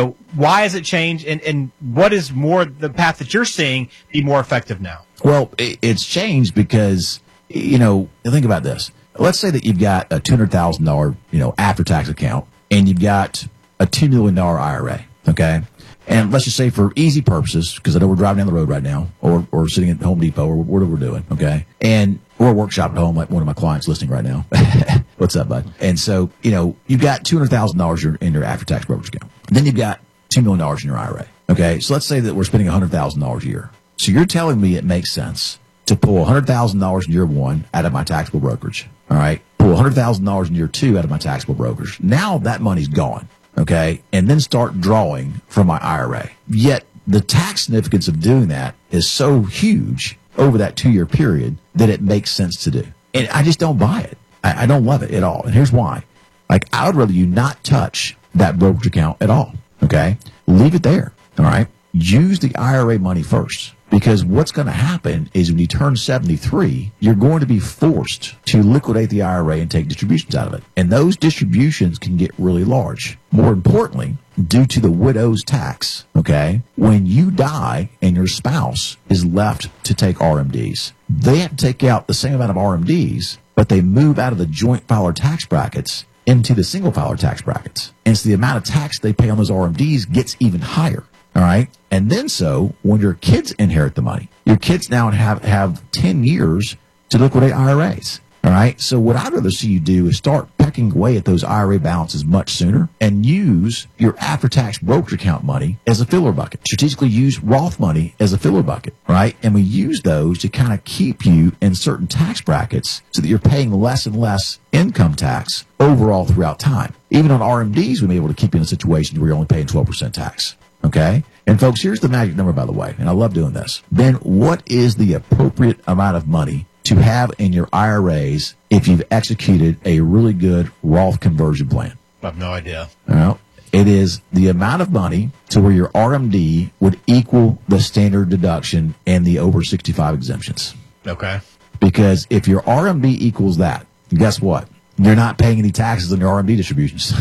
why has it changed, and what is more the path that you're seeing be more effective now? Well, it's changed because, think about this. Let's say that you've got a $200,000, after-tax account, and you've got a $2 million IRA, okay? And let's just say for easy purposes, because I know we're driving down the road right now, or sitting at Home Depot, or whatever we're doing, okay? And we're a workshop at home, like one of my clients listening right now. What's up, bud? And so, you've got $200,000 in your after-tax brokerage account. Then you've got $2 million in your IRA, okay? So let's say that we're spending $100,000 a year. So you're telling me it makes sense to pull $100,000 in year one out of my taxable brokerage, all right? Pull $100,000 in year two out of my taxable brokerage. Now that money's gone, okay? And then start drawing from my IRA. Yet the tax significance of doing that is so huge over that 2-year period that it makes sense to do. And I just don't buy it. I don't love it at all. And here's why. I would rather you not touch that brokerage account at all, okay? Leave it there, all right? Use the IRA money first. Because what's going to happen is when you turn 73, you're going to be forced to liquidate the IRA and take distributions out of it. And those distributions can get really large. More importantly, due to the widow's tax, okay, when you die and your spouse is left to take RMDs, they have to take out the same amount of RMDs, but they move out of the joint filer tax brackets into the single filer tax brackets. And so the amount of tax they pay on those RMDs gets even higher. All right. And then when your kids inherit the money, your kids now have 10 years to liquidate IRAs. All right. So what I'd rather see you do is start pecking away at those IRA balances much sooner and use your after-tax brokerage account money as a filler bucket. Strategically use Roth money as a filler bucket. Right. And we use those to kind of keep you in certain tax brackets so that you're paying less and less income tax overall throughout time. Even on RMDs, we'll be able to keep you in a situation where you're only paying 12% tax. Okay? And folks, here's the magic number, by the way, and I love doing this. Ben, what is the appropriate amount of money to have in your IRAs if you've executed a really good Roth conversion plan? I have no idea. Well, it is the amount of money to where your RMD would equal the standard deduction and the over 65 exemptions. Okay. Because if your RMD equals that, guess what? You're not paying any taxes on your RMD distributions.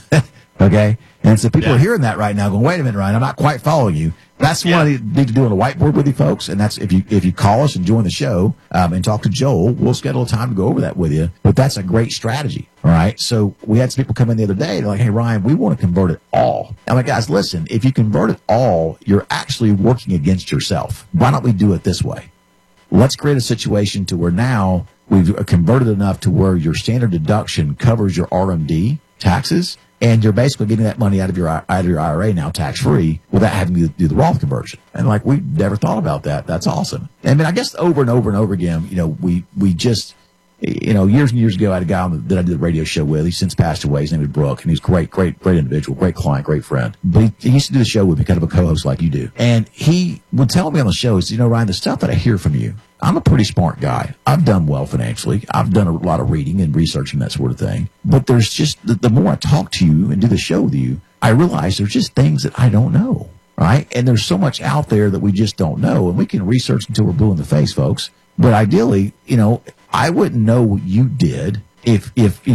Okay? And so people are hearing that right now going, wait a minute, Ryan, I'm not quite following you. That's what I need to do on the whiteboard with you folks. And that's if you call us and join the show and talk to Joel, we'll schedule a time to go over that with you. But that's a great strategy. All right. So we had some people come in the other day. They're like, hey, Ryan, we want to convert it all. I'm like, guys, listen, if you convert it all, you're actually working against yourself. Why don't we do it this way? Let's create a situation to where now we've converted enough to where your standard deduction covers your RMD taxes. And you're basically getting that money out of your IRA now tax-free without having to do the Roth conversion. And we never thought about that. That's awesome. I mean, I guess over and over and over again, we just, years and years ago, I had a guy that I did a radio show with. He's since passed away. His name is Brooke, and he's great individual, great client, great friend. But he used to do the show with me, kind of a co-host like you do. And he would tell me on the show, he said, Ryan, the stuff that I hear from you, I'm a pretty smart guy. I've done well financially. I've done a lot of reading and researching, that sort of thing. But there's just, the more I talk to you and do the show with you, I realize there's just things that I don't know, right? And there's so much out there that we just don't know. And we can research until we're blue in the face, folks. But ideally, I wouldn't know what you did if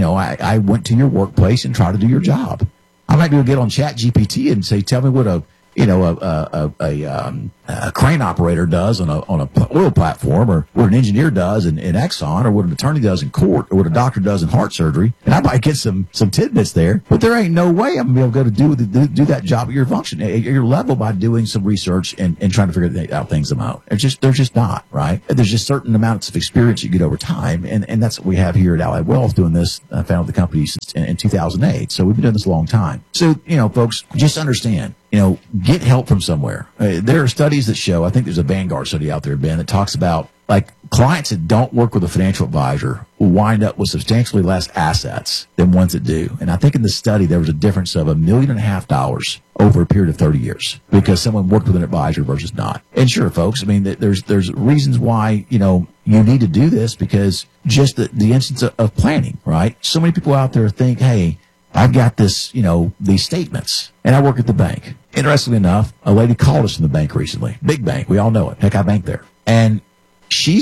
I went to your workplace and tried to do your job. I might be able to get on ChatGPT and say, tell me what a a crane operator does on a oil platform, or what an engineer does in Exxon, or what an attorney does in court, or what a doctor does in heart surgery. And I might get some tidbits there, but there ain't no way I'm going to be able to do that job at your function, at your level, by doing some research and trying to figure out things on my own. They're just not, right? There's just certain amounts of experience you get over time, and that's what we have here at Allied Wealth doing this. I founded the company since in 2008, so we've been doing this a long time. So, folks, just understand, get help from somewhere. There are studies that show, I think there's a Vanguard study out there, Ben, that talks about, like, clients that don't work with a financial advisor will wind up with substantially less assets than ones that do. And I think in the study, there was a difference of $1.5 million over a period of 30 years because someone worked with an advisor versus not. And sure, folks, I mean, there's reasons why, you need to do this, because just the instance of planning, right? So many people out there think, hey, I've got this, these statements, and I work at the bank. Interestingly enough, a lady called us from the bank recently. Big bank. We all know it. Heck, I bank there. And she's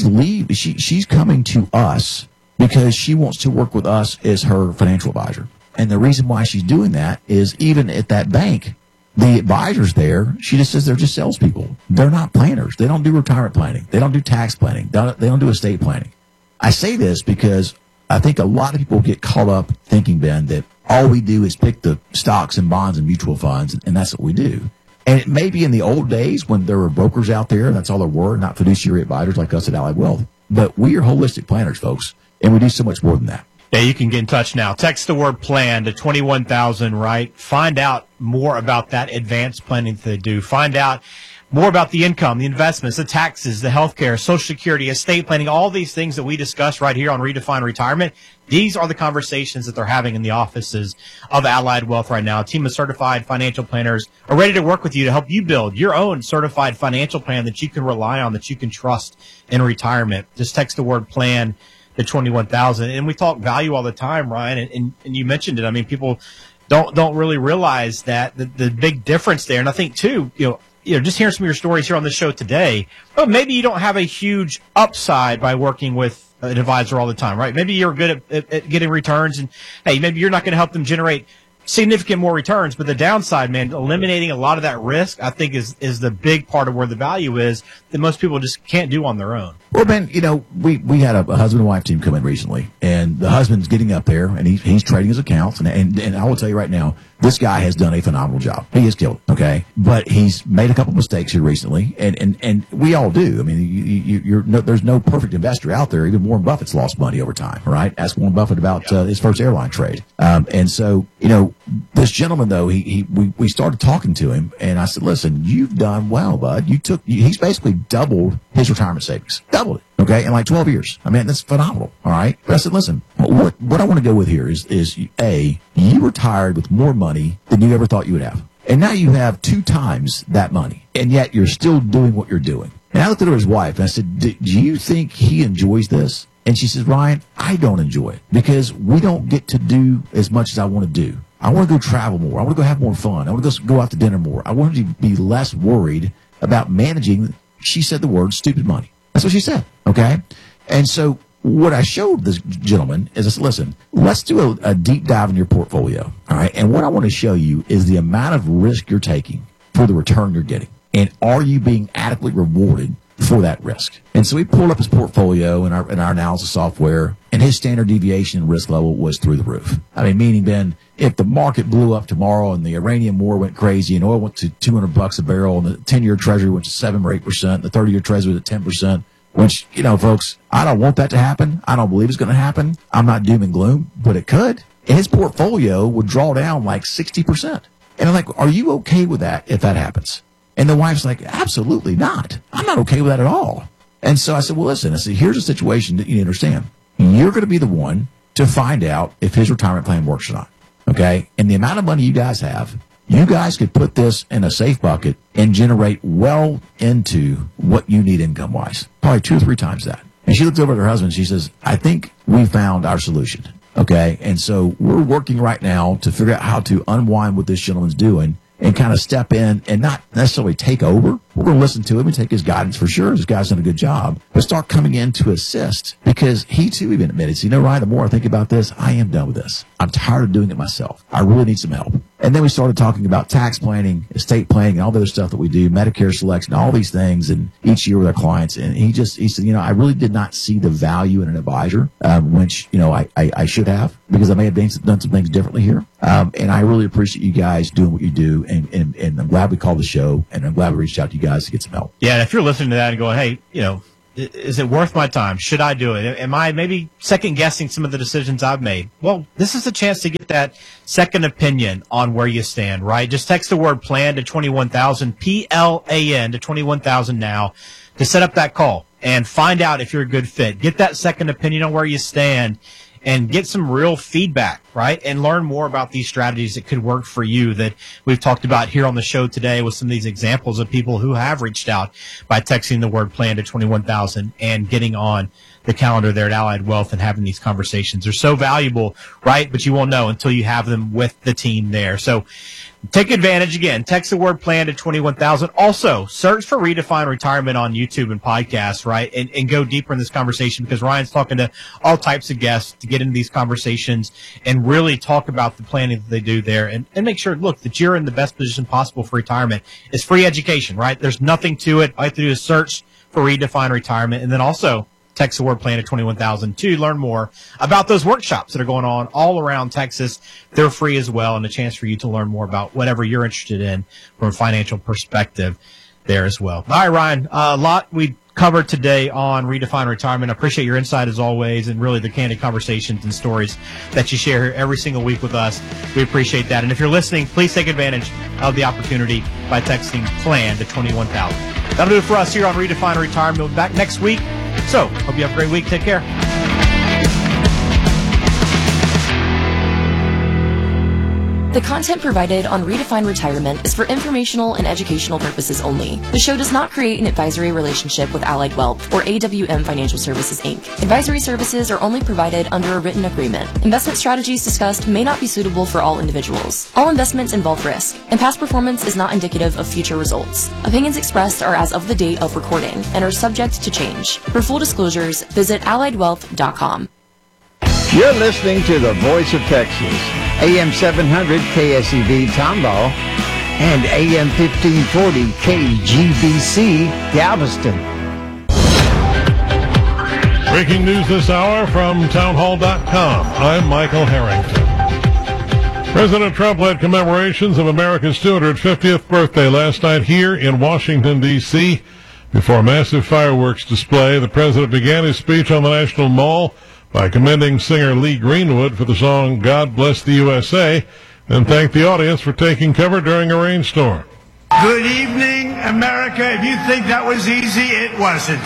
coming to us because she wants to work with us as her financial advisor. And the reason why she's doing that is, even at that bank, the advisors there, she just says they're just salespeople. They're not planners. They don't do retirement planning. They don't do tax planning. They don't do estate planning. I say this because I think a lot of people get caught up thinking, Ben, that all we do is pick the stocks and bonds and mutual funds, and that's what we do. And it may be in the old days when there were brokers out there, that's all there were, not fiduciary advisors like us at Allied Wealth. But we are holistic planners, folks, and we do so much more than that. Yeah, you can get in touch now. Text the word plan to 21,000, right? Find out more about that advanced planning that they do. Find out more about the income, the investments, the taxes, the healthcare, Social Security, estate planning, all these things that we discuss right here on Redefine Retirement. These are the conversations that they're having in the offices of Allied Wealth right now. A team of certified financial planners are ready to work with you to help you build your own certified financial plan that you can rely on, that you can trust in retirement. Just text the word plan to 21,000. And we talk value all the time, Ryan, and you mentioned it. I mean, people don't really realize that the big difference there. And I think too, just hearing some of your stories here on the show today, well, maybe you don't have a huge upside by working with an advisor all the time, right? Maybe you're good at getting returns, and hey, maybe you're not going to help them generate significant more returns, but the downside, man, eliminating a lot of that risk, I think is the big part of where the value is that most people just can't do on their own. Well, Ben, we had a husband and wife team come in recently, and the husband's getting up there, and he's trading his accounts, and I will tell you right now, this guy has done a phenomenal job. He has killed it, okay? But he's made a couple mistakes here recently, and we all do. I mean, there's no perfect investor out there. Even Warren Buffett's lost money over time, right? Ask Warren Buffett about his first airline trade. And so, this gentleman, though, we started talking to him, and I said, listen, you've done well, bud. He's basically doubled his retirement savings. Doubled it, okay, in like 12 years. I mean, that's phenomenal, all right? But I said, listen, what I want to go with here is you retired with more money than you ever thought you would have. And now you have 2 times that money, and yet you're still doing what you're doing. And I looked at his wife, and I said, do you think he enjoys this? And she says, Ryan, I don't enjoy it because we don't get to do as much as I want to do. I want to go travel more. I want to go have more fun. I want to go out to dinner more. I want to be less worried about managing, she said the word, stupid money. That's what she said, okay? And so what I showed this gentleman is I said, listen, let's do a deep dive in your portfolio, all right? And what I want to show you is the amount of risk you're taking for the return you're getting. And are you being adequately rewarded for that risk? And so we pulled up his portfolio in our analysis software, and his standard deviation risk level was through the roof. I mean, meaning, Ben, if the market blew up tomorrow and the Iranian war went crazy and oil went to $200 a barrel and the 10-year treasury went to 7 or 8%, the 30-year treasury was at 10%, which, folks, I don't want that to happen. I don't believe it's going to happen. I'm not doom and gloom, but it could. And his portfolio would draw down like 60%. And I'm like, are you okay with that if that happens? And the wife's like, absolutely not. I'm not okay with that at all. And so I said, well, listen, here's a situation that you need to understand. You're going to be the one to find out if his retirement plan works or not. Okay? And the amount of money you guys have, you guys could put this in a safe bucket and generate well into what you need income-wise. Probably 2 or 3 times that. And she looked over at her husband. She says, I think we found our solution. Okay? And so we're working right now to figure out how to unwind what this gentleman's doing and kind of step in and not necessarily take over. We're going to listen to him and take his guidance for sure. This guy's done a good job. But start coming in to assist because he, too, even admitted, Ryan, the more I think about this, I am done with this. I'm tired of doing it myself. I really need some help. And then we started talking about tax planning, estate planning, and all the other stuff that we do, Medicare selection, all these things, and each year with our clients. And he said, I really did not see the value in an advisor, which, I should have, because I may have done some things differently here. And I really appreciate you guys doing what you do. And I'm glad we called the show, and I'm glad we reached out to you guys to get some help. Yeah, and if you're listening to that and going, hey, is it worth my time? Should I do it? Am I maybe second guessing some of the decisions I've made? Well, this is a chance to get that second opinion on where you stand, right? Just text the word PLAN to 21,000, PLAN to 21,000 now to set up that call and find out if you're a good fit. Get that second opinion on where you stand and get some real feedback, right? And learn more about these strategies that could work for you that we've talked about here on the show today with some of these examples of people who have reached out by texting the word PLAN to 21,000 and getting on the calendar there at Allied Wealth and having these conversations. They're so valuable, right? But you won't know until you have them with the team there. So take advantage again. Text the word PLAN to 21,000. Also, search for Redefine Retirement on YouTube and podcasts, right? And go deeper in this conversation, because Ryan's talking to all types of guests to get into these conversations and really talk about the planning that they do there and make sure, look, that you're in the best position possible for retirement. It's free education, right? There's nothing to it. All you have to do is search for Redefine Retirement, and then also text the word PLAN to 21,000 to learn more about those workshops that are going on all around Texas. They're free as well, and a chance for you to learn more about whatever you're interested in from a financial perspective there as well. All right, Ryan, a lot we covered today on Redefine Retirement. I appreciate your insight as always, and really the candid conversations and stories that you share here every single week with us. We appreciate that. And if you're listening, please take advantage of the opportunity by texting PLAN to 21,000. That'll do it for us here on Redefine Retirement. We'll be back next week. So, hope you have a great week. Take care. The content provided on Redefine Retirement is for informational and educational purposes only. The show does not create an advisory relationship with Allied Wealth or AWM Financial Services, Inc. Advisory services are only provided under a written agreement. Investment strategies discussed may not be suitable for all individuals. All investments involve risk, and past performance is not indicative of future results. Opinions expressed are as of the date of recording and are subject to change. For full disclosures, visit alliedwealth.com. You're listening to the Voice of Texas, AM 700 KSEV Tomball and AM 1540 KGBC Galveston. Breaking news this hour from townhall.com. I'm Michael Harrington. President Trump led commemorations of America's 250th birthday last night here in Washington, D.C. Before a massive fireworks display, the president began his speech on the National Mall by commending singer Lee Greenwood for the song God Bless the USA, and thanked the audience for taking cover during a rainstorm. Good evening, America. If you think that was easy, it wasn't.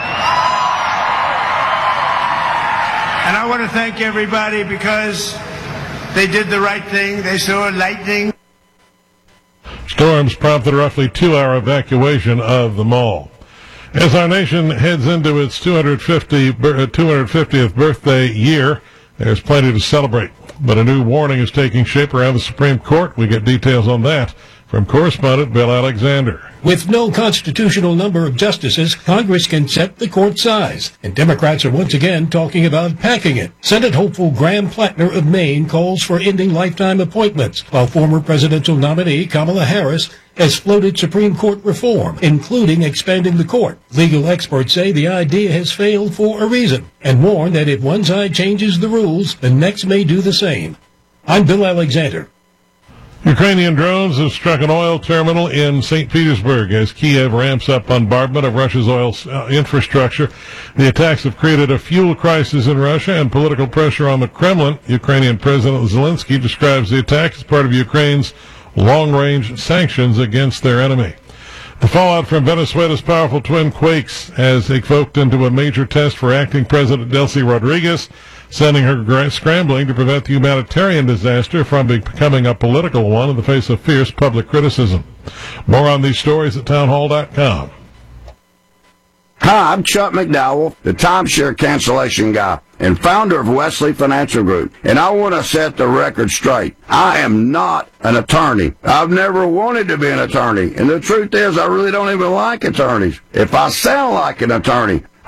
And I want to thank everybody because they did the right thing. They saw lightning. Storms prompted a roughly 2-hour evacuation of the mall. As our nation heads into its 250th birthday year, there's plenty to celebrate. But a new warning is taking shape around the Supreme Court. We get details on that from correspondent Bill Alexander. With no constitutional number of justices, Congress can set the court size, and Democrats are once again talking about packing it. Senate hopeful Graham Plattner of Maine calls for ending lifetime appointments, while former presidential nominee Kamala Harris has floated Supreme Court reform, including expanding the court. Legal experts say the idea has failed for a reason, and warn that if one side changes the rules, the next may do the same. I'm Bill Alexander. Ukrainian drones have struck an oil terminal in St. Petersburg as Kiev ramps up bombardment of Russia's oil infrastructure. The attacks have created a fuel crisis in Russia and political pressure on the Kremlin. Ukrainian President Zelensky describes the attack as part of Ukraine's long-range sanctions against their enemy. The fallout from Venezuela's powerful twin quakes has evoked into a major test for acting President Delcy Rodriguez, sending her scrambling to prevent the humanitarian disaster from becoming a political one in the face of fierce public criticism. More on these stories at townhall.com. Hi, I'm Chuck McDowell, the timeshare cancellation guy and founder of Wesley Financial Group, and I want to set the record straight. I am not an attorney. I've never wanted to be an attorney, and the truth is I really don't even like attorneys. If I sound like an attorney,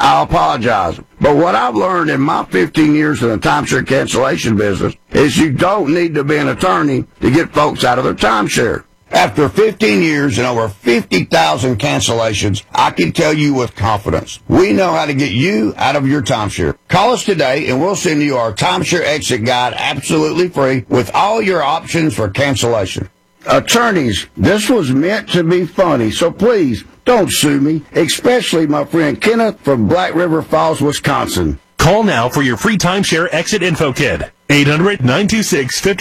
I apologize. But what I've learned in my 15 years in the timeshare cancellation business is you don't need to be an attorney to get folks out of their timeshare. After 15 years and over 50,000 cancellations, I can tell you with confidence, we know how to get you out of your timeshare. Call us today and we'll send you our timeshare exit guide absolutely free with all your options for cancellation. Attorneys, this was meant to be funny, so please don't sue me, especially my friend Kenneth from Black River Falls, Wisconsin. Call now for your free timeshare exit info kit. 800-926-50.